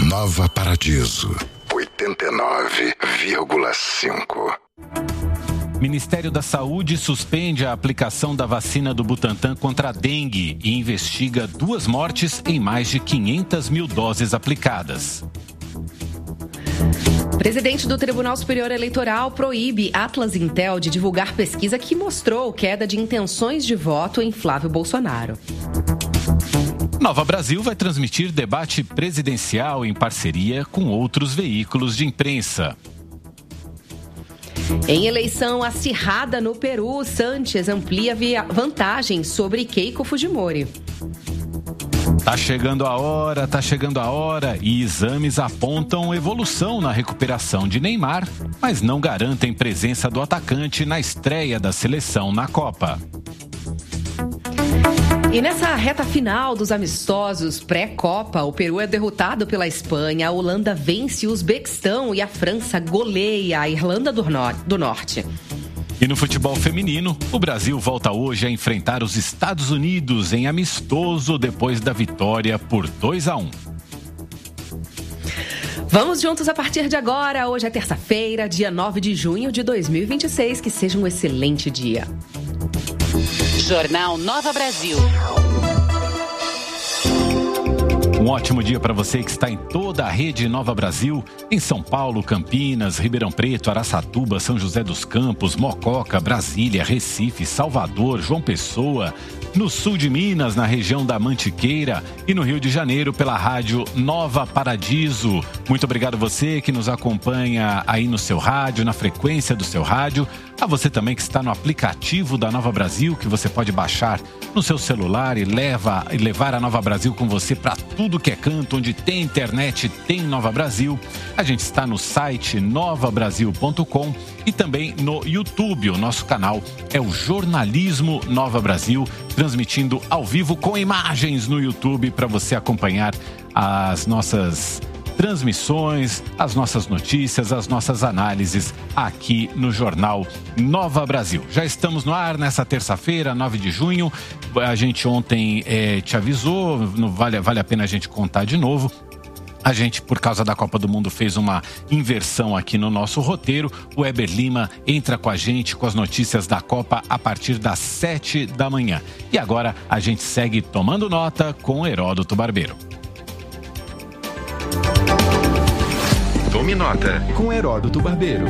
Nova Paradiso, 89,5. Ministério da Saúde suspende a aplicação da vacina do Butantan contra a dengue e investiga 2 mortes em mais de 500 mil doses aplicadas. Presidente do Tribunal Superior Eleitoral proíbe Atlas Intel de divulgar pesquisa que mostrou queda de intenções de voto em Flávio Bolsonaro. Nova Brasil vai transmitir debate presidencial em parceria com outros veículos de imprensa. Em eleição acirrada no Peru, Sanches amplia vantagem sobre Keiko Fujimori. Tá chegando a hora e exames apontam evolução na recuperação de Neymar, mas não garantem presença do atacante na estreia da seleção na Copa. E nessa reta final dos amistosos pré-Copa, o Peru é derrotado pela Espanha, a Holanda vence o Uzbequistão e a França goleia a Irlanda do Norte. E no futebol feminino, o Brasil volta hoje a enfrentar os Estados Unidos em amistoso depois da vitória por 2-1. Vamos juntos a partir de agora. Hoje é terça-feira, dia 9 de junho de 2026. Que seja um excelente dia. Jornal Nova Brasil. Um ótimo dia para você que está em toda a rede Nova Brasil, em São Paulo, Campinas, Ribeirão Preto, Araçatuba, São José dos Campos, Mococa, Brasília, Recife, Salvador, João Pessoa, no sul de Minas, na região da Mantiqueira e no Rio de Janeiro pela rádio Nova Paradiso. Muito obrigado você que nos acompanha aí no seu rádio, na frequência do seu rádio. A você também que está no aplicativo da Nova Brasil, que você pode baixar no seu celular e levar a Nova Brasil com você para tudo que é canto, onde tem internet, tem Nova Brasil. A gente está no site novabrasil.com e também no YouTube. O nosso canal é o Jornalismo Nova Brasil, transmitindo ao vivo com imagens no YouTube para você acompanhar as nossas transmissões, as nossas notícias, as nossas análises aqui no Jornal Nova Brasil. Já estamos no ar nessa terça-feira, 9 de junho. A gente ontem te avisou, não vale a pena a gente contar de novo. A gente, por causa da Copa do Mundo, fez uma inversão aqui no nosso roteiro. O Weber Lima entra com a gente com as notícias da Copa a partir das 7 da manhã. E agora a gente segue tomando nota com Heródoto Barbeiro. Tome nota com Heródoto Barbeiro.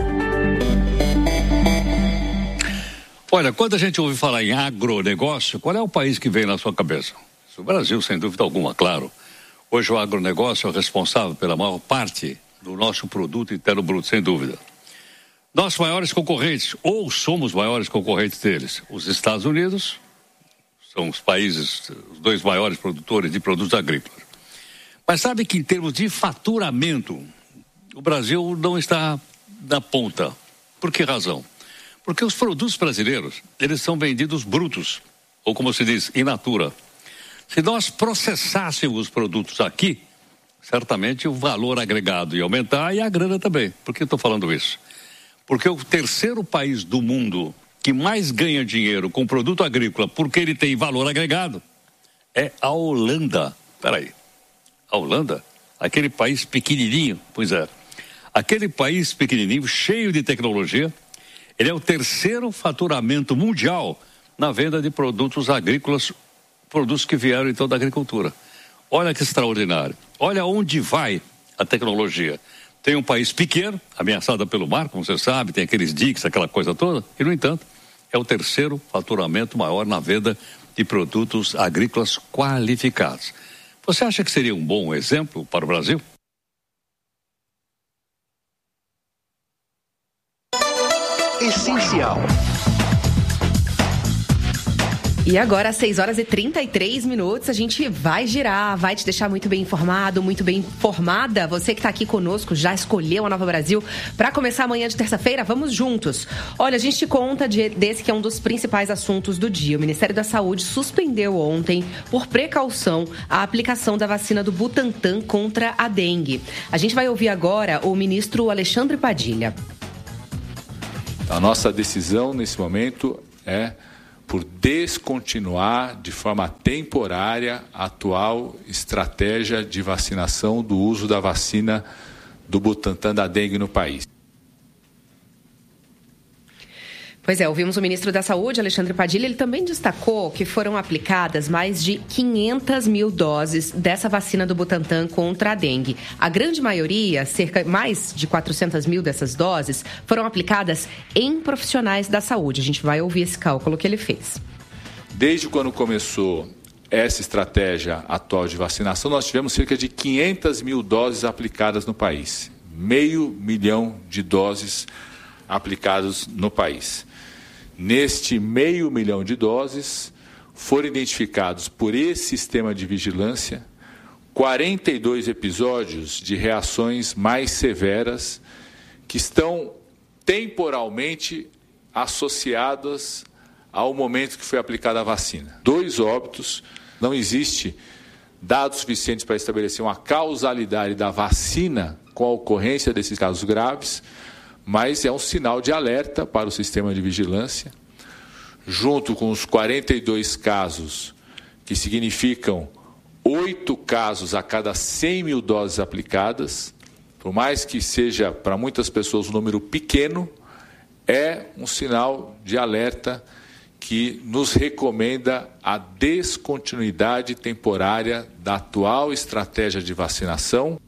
Olha, quando a gente ouve falar em agronegócio, qual é o país que vem na sua cabeça? O Brasil, sem dúvida alguma, claro. Hoje o agronegócio é o responsável pela maior parte do nosso produto interno bruto, sem dúvida. Nossos maiores concorrentes, ou somos maiores concorrentes deles, os Estados Unidos, são os países, os 2 maiores produtores de produtos agrícolas. Mas sabe que em termos de faturamento, o Brasil não está na ponta. Por que razão? Porque os produtos brasileiros, eles são vendidos brutos, ou como se diz, in natura. Se nós processássemos os produtos aqui, certamente o valor agregado ia aumentar e a grana também. Por que eu estou falando isso? Porque o terceiro país do mundo que mais ganha dinheiro com produto agrícola porque ele tem valor agregado é a Holanda. Peraí, a Holanda? Aquele país pequenininho? Pois é. Aquele país pequenininho, cheio de tecnologia, ele é o terceiro faturamento mundial na venda de produtos agrícolas, produtos que vieram então da agricultura. Olha que extraordinário. Olha onde vai a tecnologia. Tem um país pequeno, ameaçado pelo mar, como você sabe, tem aqueles diques, aquela coisa toda, e no entanto, é o terceiro faturamento maior na venda de produtos agrícolas qualificados. Você acha que seria um bom exemplo para o Brasil? Essencial. E agora, às 6h33, a gente vai girar, vai te deixar muito bem informado, muito bem informada. Você que está aqui conosco, já escolheu a Nova Brasil para começar amanhã de terça-feira? Vamos juntos. Olha, a gente te conta desse que é um dos principais assuntos do dia. O Ministério da Saúde suspendeu ontem, por precaução, a aplicação da vacina do Butantan contra a dengue. A gente vai ouvir agora o ministro Alexandre Padilha. A nossa decisão nesse momento é por descontinuar de forma temporária a atual estratégia de vacinação do uso da vacina do Butantan da dengue no país. Pois é, ouvimos o ministro da Saúde, Alexandre Padilha. Ele também destacou que foram aplicadas mais de 500 mil doses dessa vacina do Butantan contra a dengue. A grande maioria, mais de 400 mil dessas doses, foram aplicadas em profissionais da saúde. A gente vai ouvir esse cálculo que ele fez. Desde quando começou essa estratégia atual de vacinação, nós tivemos cerca de 500 mil doses aplicadas no país. 500 mil de doses aplicadas no país. Neste 500 mil de doses, foram identificados por esse sistema de vigilância 42 episódios de reações mais severas que estão temporalmente associadas ao momento que foi aplicada a vacina. 2 óbitos, não existe dados suficientes para estabelecer uma causalidade da vacina com a ocorrência desses casos graves, mas é um sinal de alerta para o sistema de vigilância, junto com os 42 casos, que significam 8 casos a cada 100 mil doses aplicadas, por mais que seja para muitas pessoas um número pequeno, é um sinal de alerta que nos recomenda a descontinuidade temporária da atual estratégia de vacinação.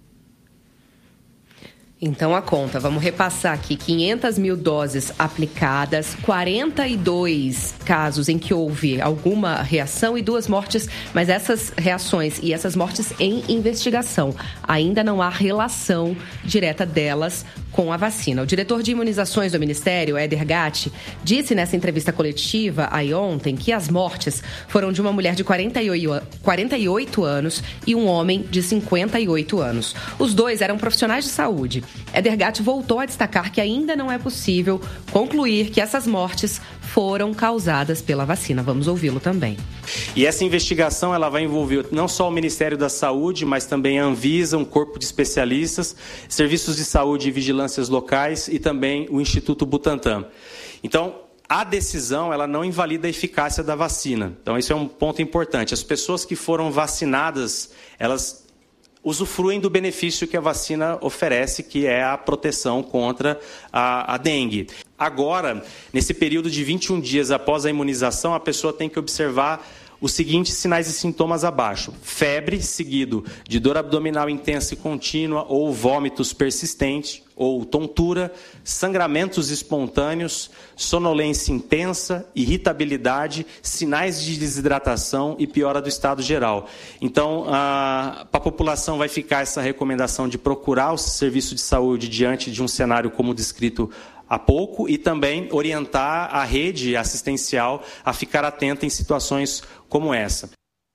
Então, a conta, vamos repassar aqui, 500 mil doses aplicadas, 42 casos em que houve alguma reação e 2 mortes, mas essas reações e essas mortes em investigação. Ainda não há relação direta delas com a vacina. O diretor de imunizações do Ministério, Éder Gatti, disse nessa entrevista coletiva aí ontem que as mortes foram de uma mulher de 48 anos e um homem de 58 anos. Os 2 eram profissionais de saúde. Éder Gatti voltou a destacar que ainda não é possível concluir que essas mortes foram causadas pela vacina. Vamos ouvi-lo também. E essa investigação ela vai envolver não só o Ministério da Saúde, mas também a Anvisa, um corpo de especialistas, serviços de saúde e vigilâncias locais e também o Instituto Butantan. Então, a decisão ela não invalida a eficácia da vacina. Então, isso é um ponto importante. As pessoas que foram vacinadas, elas usufruem do benefício que a vacina oferece, que é a proteção contra a dengue. Agora, nesse período de 21 dias após a imunização, a pessoa tem que observar os seguintes sinais e sintomas abaixo: febre, seguido de dor abdominal intensa e contínua ou vômitos persistentes, ou tontura, sangramentos espontâneos, sonolência intensa, irritabilidade, sinais de desidratação e piora do estado geral. Então, para a população vai ficar essa recomendação de procurar o serviço de saúde diante de um cenário como descrito há pouco e também orientar a rede assistencial a ficar atenta em situações como essa.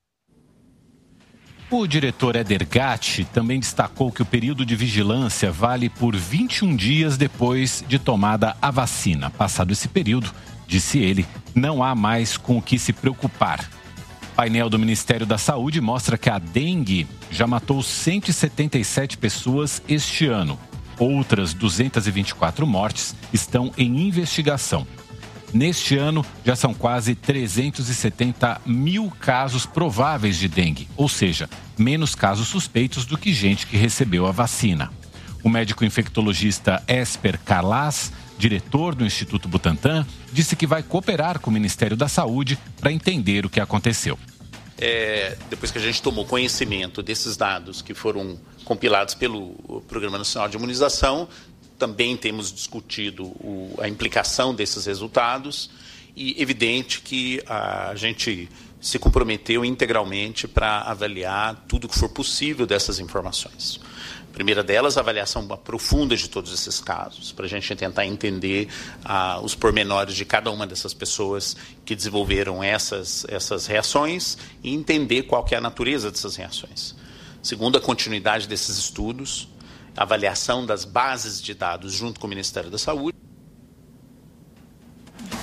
O diretor Éder Gatti também destacou que o período de vigilância vale por 21 dias depois de tomada a vacina. Passado esse período, disse ele, não há mais com o que se preocupar. O painel do Ministério da Saúde mostra que a dengue já matou 177 pessoas este ano. Outras 224 mortes estão em investigação. Neste ano, já são quase 370 mil casos prováveis de dengue, ou seja, menos casos suspeitos do que gente que recebeu a vacina. O médico infectologista Esper Carlas, diretor do Instituto Butantan, disse que vai cooperar com o Ministério da Saúde para entender o que aconteceu. Depois que a gente tomou conhecimento desses dados que foram compilados pelo Programa Nacional de Imunização, também temos discutido a implicação desses resultados e evidente que a gente se comprometeu integralmente para avaliar tudo o que for possível dessas informações. A primeira delas, a avaliação profunda de todos esses casos, para a gente tentar entender os pormenores de cada uma dessas pessoas que desenvolveram essas reações e entender qual que é a natureza dessas reações. Segundo, a continuidade desses estudos, a avaliação das bases de dados junto com o Ministério da Saúde.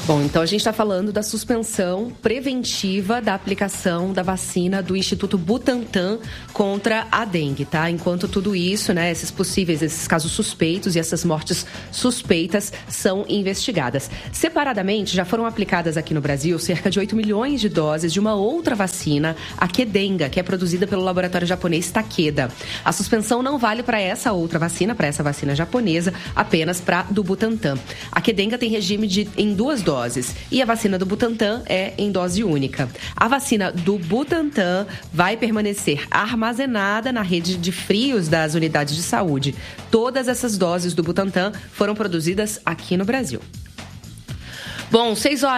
Bom, então a gente está falando da suspensão preventiva da aplicação da vacina do Instituto Butantan contra a dengue, tá? Enquanto tudo isso, né, esses casos suspeitos e essas mortes suspeitas são investigadas. Separadamente, já foram aplicadas aqui no Brasil cerca de 8 milhões de doses de uma outra vacina, a Kedenga, que é produzida pelo laboratório japonês Takeda. A suspensão não vale para essa outra vacina, para essa vacina japonesa, apenas para do Butantan. A Kedenga tem regime em 2 doses. E a vacina do Butantan é em dose única. A vacina do Butantan vai permanecer armazenada na rede de frios das unidades de saúde. Todas essas doses do Butantan foram produzidas aqui no Brasil. Bom,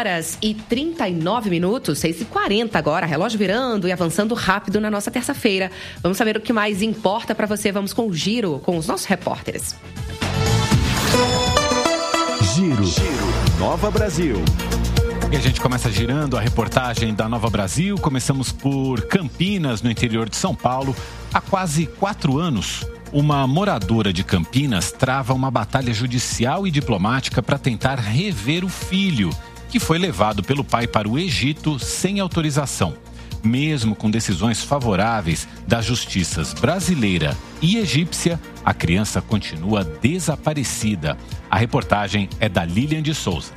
6h39, 6h40 agora, relógio virando e avançando rápido na nossa terça-feira. Vamos saber o que mais importa para você. Vamos com o Giro, com os nossos repórteres. Giro. Nova Brasil. E a gente começa girando a reportagem da Nova Brasil. Começamos por Campinas, no interior de São Paulo. Há quase 4 anos, uma moradora de Campinas trava uma batalha judicial e diplomática para tentar rever o filho, que foi levado pelo pai para o Egito sem autorização. Mesmo com decisões favoráveis das justiças brasileira e egípcia, a criança continua desaparecida. A reportagem é da Lilian de Souza.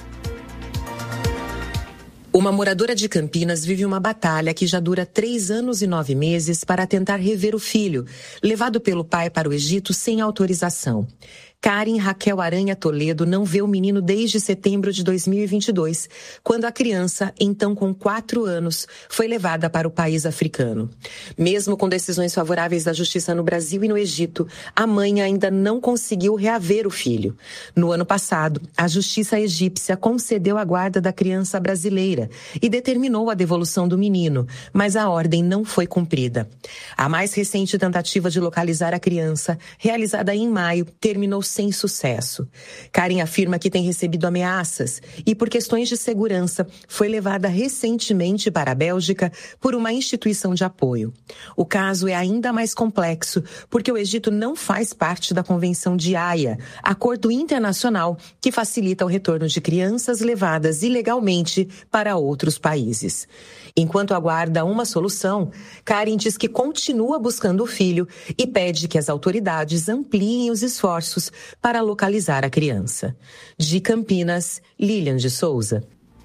Uma moradora de Campinas vive uma batalha que já dura 3 anos e 9 meses para tentar rever o filho, levado pelo pai para o Egito sem autorização. Karen Raquel Aranha Toledo não vê o menino desde setembro de 2022, quando a criança, então com 4 anos, foi levada para o país africano. Mesmo com decisões favoráveis da justiça no Brasil e no Egito, a mãe ainda não conseguiu reaver o filho. No ano passado, a justiça egípcia concedeu a guarda da criança brasileira e determinou a devolução do menino, mas a ordem não foi cumprida. A mais recente tentativa de localizar a criança, realizada em maio, terminou sem sucesso. Karen afirma que tem recebido ameaças e, por questões de segurança, foi levada recentemente para a Bélgica por uma instituição de apoio. O caso é ainda mais complexo porque o Egito não faz parte da Convenção de Haia, acordo internacional que facilita o retorno de crianças levadas ilegalmente para outros países. Enquanto aguarda uma solução, Karen diz que continua buscando o filho e pede que as autoridades ampliem os esforços para localizar a criança. De Campinas, Lilian de Souza.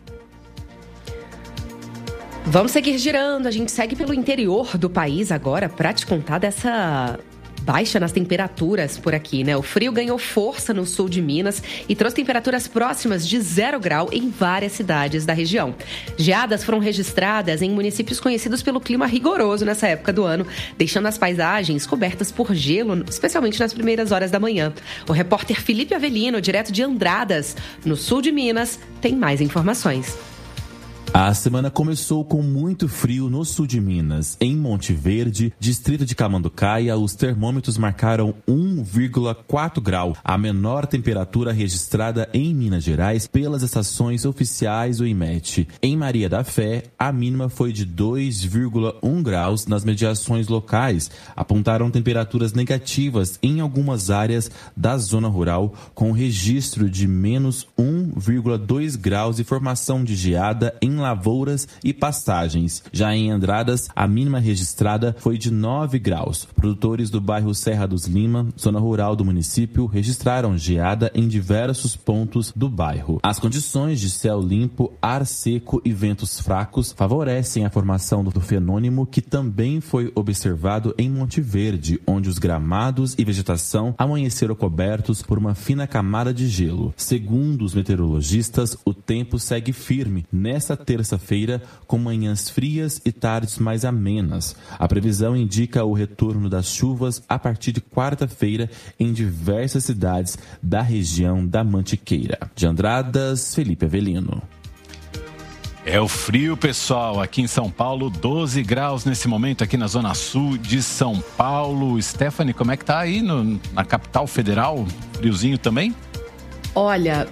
Vamos seguir girando. A gente segue pelo interior do país agora para te contar dessa baixa nas temperaturas por aqui, né? O frio ganhou força no sul de Minas e trouxe temperaturas próximas de 0 grau em várias cidades da região. Geadas foram registradas em municípios conhecidos pelo clima rigoroso nessa época do ano, deixando as paisagens cobertas por gelo, especialmente nas primeiras horas da manhã. O repórter Felipe Avelino, direto de Andradas, no sul de Minas, tem mais informações. A semana começou com muito frio no sul de Minas. Em Monte Verde, distrito de Camanducaia, os termômetros marcaram 1,4 grau, a menor temperatura registrada em Minas Gerais pelas estações oficiais do IMET. Em Maria da Fé, a mínima foi de 2,1 graus nas mediações locais. Apontaram temperaturas negativas em algumas áreas da zona rural, com registro de menos 1,2 graus e formação de geada em lavouras e pastagens. Já em Andradas, a mínima registrada foi de 9 graus. Produtores do bairro Serra dos Lima, zona rural do município, registraram geada em diversos pontos do bairro. As condições de céu limpo, ar seco e ventos fracos favorecem a formação do fenômeno que também foi observado em Monte Verde, onde os gramados e vegetação amanheceram cobertos por uma fina camada de gelo. Segundo os meteorologistas, o tempo segue firme nesta terça-feira, com manhãs frias e tardes mais amenas. A previsão indica o retorno das chuvas a partir de quarta-feira em diversas cidades da região da Mantiqueira. De Andradas, Felipe Avelino. É o frio, pessoal. Aqui em São Paulo, 12 graus nesse momento, aqui na zona sul de São Paulo. Stephanie, como é que tá aí na capital federal? Friozinho também? Olha,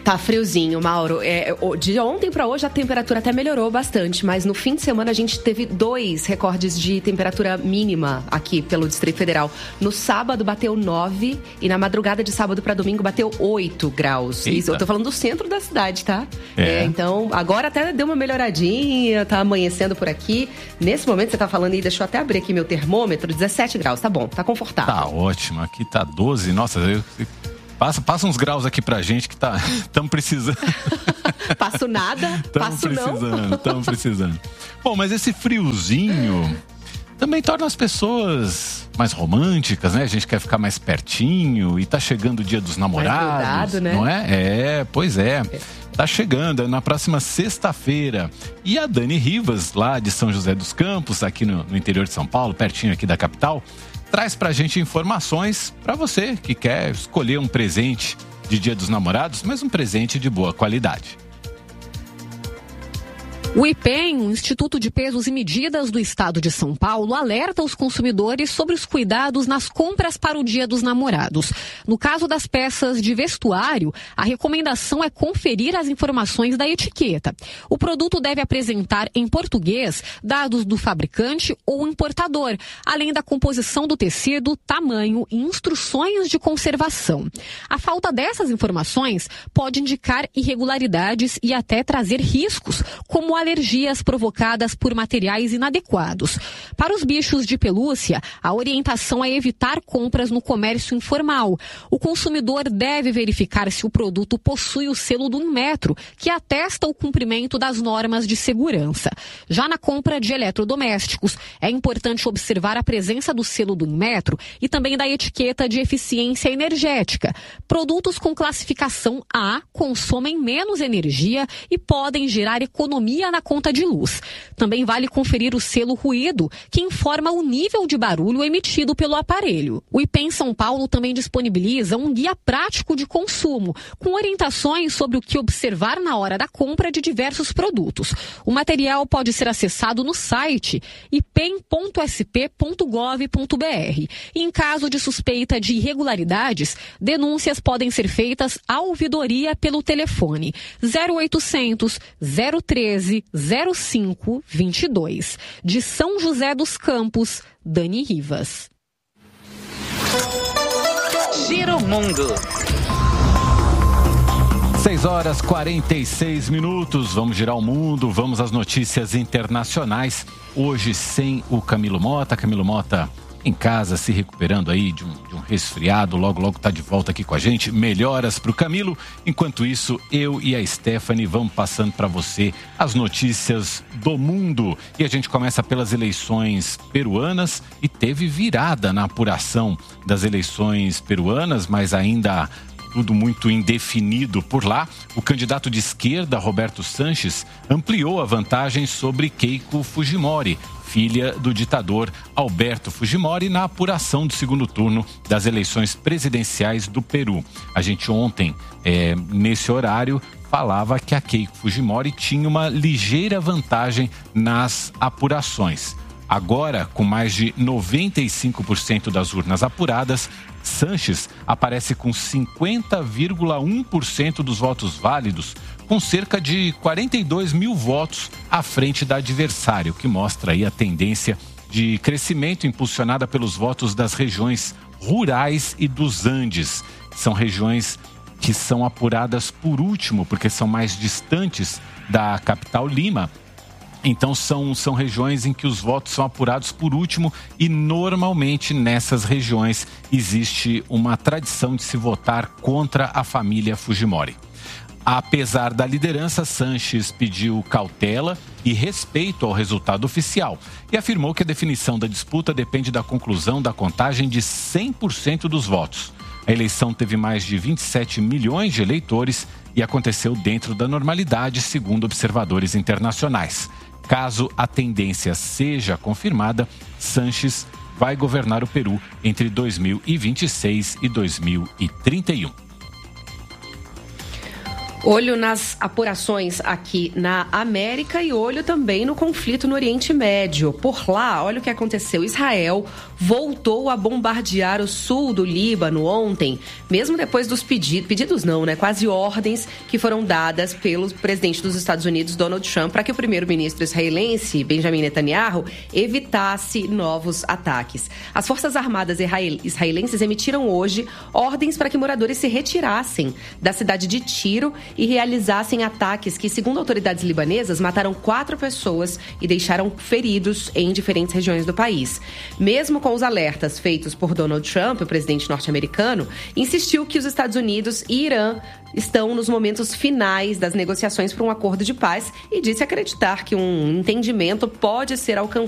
Tá friozinho, Mauro. De ontem para hoje a temperatura até melhorou bastante, mas no fim de semana a gente teve 2 recordes de temperatura mínima aqui pelo Distrito Federal. No sábado bateu 9 e na madrugada de sábado para domingo bateu 8 graus. Isso, eu tô falando do centro da cidade, tá? Então, agora até deu uma melhoradinha, tá amanhecendo por aqui. Nesse momento você tá falando aí, deixa eu até abrir aqui meu termômetro, 17 graus, tá bom, tá confortável. Tá ótimo, aqui tá 12, nossa, Passa uns graus aqui pra gente que estamos precisando. Passo nada, passo não. Estamos precisando. Bom, mas esse friozinho também torna as pessoas mais românticas, né? A gente quer ficar mais pertinho e tá chegando o Dia dos Namorados, mais cuidado, né? Não é? Pois é. Tá chegando, na próxima sexta-feira. E a Dani Rivas, lá de São José dos Campos, aqui no interior de São Paulo, pertinho aqui da capital, traz pra gente informações pra você que quer escolher um presente de Dia dos Namorados, mas um presente de boa qualidade. O IPEM, o Instituto de Pesos e Medidas do Estado de São Paulo, alerta os consumidores sobre os cuidados nas compras para o Dia dos Namorados. No caso das peças de vestuário, a recomendação é conferir as informações da etiqueta. O produto deve apresentar em português dados do fabricante ou importador, além da composição do tecido, tamanho e instruções de conservação. A falta dessas informações pode indicar irregularidades e até trazer riscos, como alergias provocadas por materiais inadequados. Para os bichos de pelúcia, a orientação é evitar compras no comércio informal. O consumidor deve verificar se o produto possui o selo do Inmetro, que atesta o cumprimento das normas de segurança. Já na compra de eletrodomésticos, é importante observar a presença do selo do Inmetro e também da etiqueta de eficiência energética. Produtos com classificação A consomem menos energia e podem gerar economia na conta de luz. Também vale conferir o selo ruído, que informa o nível de barulho emitido pelo aparelho. O IPEM São Paulo também disponibiliza um guia prático de consumo, com orientações sobre o que observar na hora da compra de diversos produtos. O material pode ser acessado no site ipem.sp.gov.br. E em caso de suspeita de irregularidades, denúncias podem ser feitas à ouvidoria pelo telefone 0800 013 0522. De São José dos Campos, Dani Rivas. Giro Mundo. 6h46. Vamos girar o mundo, vamos às notícias internacionais. Hoje sem o Camilo Mota. Camilo Mota em casa, se recuperando aí de um resfriado, logo tá de volta aqui com a gente. Melhoras pro Camilo. Enquanto isso, eu e a Stephanie vamos passando para você as notícias do mundo. E a gente começa pelas eleições peruanas e teve virada na apuração das eleições peruanas, mas ainda tudo muito indefinido por lá. O candidato de esquerda, Roberto Sanches, ampliou a vantagem sobre Keiko Fujimori, filha do ditador Alberto Fujimori, na apuração do segundo turno das eleições presidenciais do Peru. A gente ontem, nesse horário, falava que a Keiko Fujimori tinha uma ligeira vantagem nas apurações. Agora, com mais de 95% das urnas apuradas, Sanches aparece com 50,1% dos votos válidos, com cerca de 42 mil votos à frente da adversária, o que mostra aí a tendência de crescimento impulsionada pelos votos das regiões rurais e dos Andes. São regiões que são apuradas por último, porque são mais distantes da capital Lima. Então são regiões em que os votos são apurados por último e normalmente nessas regiões existe uma tradição de se votar contra a família Fujimori. Apesar da liderança, Sanches pediu cautela e respeito ao resultado oficial e afirmou que a definição da disputa depende da conclusão da contagem de 100% dos votos. A eleição teve mais de 27 milhões de eleitores e aconteceu dentro da normalidade, segundo observadores internacionais. Caso a tendência seja confirmada, Sanches vai governar o Peru entre 2026 e 2031. Olho nas apurações aqui na América e olho também no conflito no Oriente Médio. Por lá, olha o que aconteceu. Israel voltou a bombardear o sul do Líbano ontem, mesmo depois dos pedidos não, né? Quase ordens que foram dadas pelo presidente dos Estados Unidos, Donald Trump, para que o primeiro-ministro israelense, Benjamin Netanyahu, evitasse novos ataques. As Forças Armadas israelenses emitiram hoje ordens para que moradores se retirassem da cidade de Tiro e realizassem ataques que, segundo autoridades libanesas, mataram 4 pessoas e deixaram feridos em diferentes regiões do país. Mesmo com os alertas feitos por Donald Trump, o presidente norte-americano, insistiu que os Estados Unidos e Irã estão nos momentos finais das negociações para um acordo de paz e disse acreditar que um entendimento pode ser alcançado